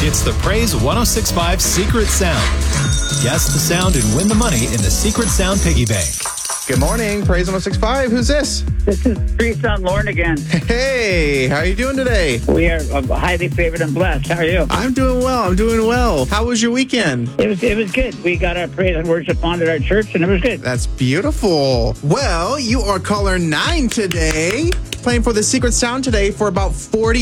It's the Praise 106.5 Secret Sound. Guess the sound and win the money in the Secret Sound Piggy Bank. Good morning, Praise 106.5. Who's this? This is Teresa Lauren again. Hey, how are you doing today? We are highly favored and blessed. How are you? I'm doing well. How was your weekend? It was good. We got our praise and worship on at our church, and it was good. That's beautiful. Well, you are caller 9 today. Playing for the Secret Sound today for about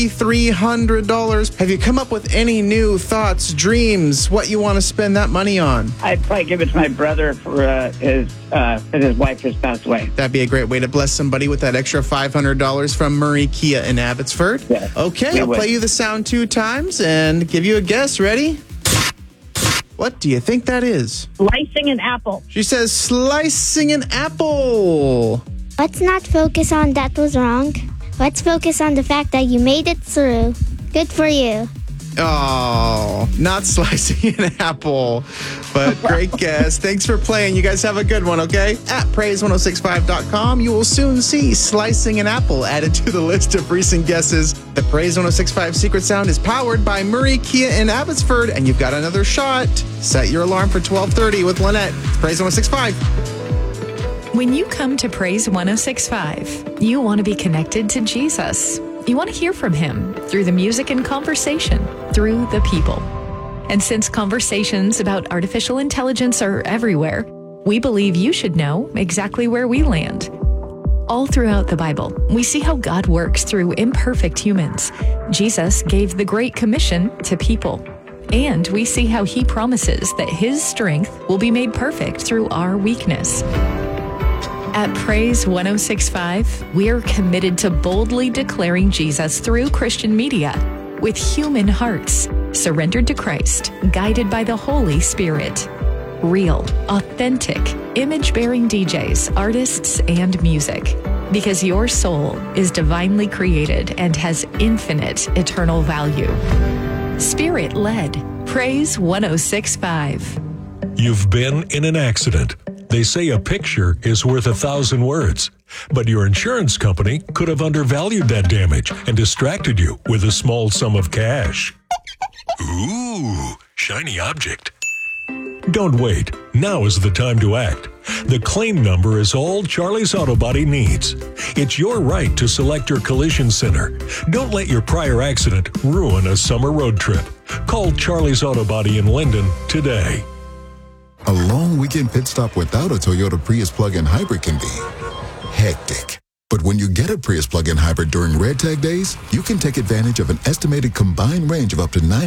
$4,300. Have you come up with any new thoughts, dreams, what you want to spend that money on? I'd probably give it to my brother for his wife just passed away. That'd be a great way to bless somebody with that extra $500 from Murray Kia in Abbotsford. Yeah, okay, I'll play you the sound 2 times and give you a guess. Ready? What do you think that is? Slicing an apple. She says slicing an apple. Let's not focus on that was wrong. Let's focus on the fact that you made it through. Good for you. Oh, not slicing an apple, but great guess. Thanks for playing. You guys have a good one, okay? At praise1065.com, you will soon see slicing an apple added to the list of recent guesses. The Praise 106.5 Secret Sound is powered by Murray Kia in Abbotsford, and you've got another shot. Set your alarm for 12:30 with Lynette. Praise 106.5. When you come to Praise 106.5, you want to be connected to Jesus. You want to hear from him through the music and conversation, through the people. And since conversations about artificial intelligence are everywhere, we believe you should know exactly where we land. All throughout the Bible, we see how God works through imperfect humans. Jesus gave the Great Commission to people. And we see how he promises that his strength will be made perfect through our weakness. At Praise 106.5, we are committed to boldly declaring Jesus through Christian media with human hearts, surrendered to Christ, guided by the Holy Spirit. Real, authentic, image-bearing DJs, artists, and music. Because your soul is divinely created and has infinite eternal value. Spirit-led, Praise 106.5. You've been in an accident. They say a picture is worth 1,000 words, but your insurance company could have undervalued that damage and distracted you with a small sum of cash. Ooh, shiny object. Don't wait. Now is the time to act. The claim number is all Charlie's Auto Body needs. It's your right to select your collision center. Don't let your prior accident ruin a summer road trip. Call Charlie's Auto Body in Linden today. A long weekend pit stop without a Toyota Prius plug-in hybrid can be hectic. But when you get a Prius plug-in hybrid during Red Tag days, you can take advantage of an estimated combined range of up to 9